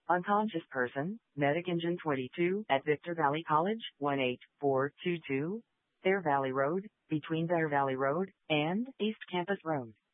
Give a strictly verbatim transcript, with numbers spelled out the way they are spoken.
Unconscious person, Medic Engine twenty-two at Victor Valley College, one eight four two two, Bear Valley Road, between Bear Valley Road and East Campus Road.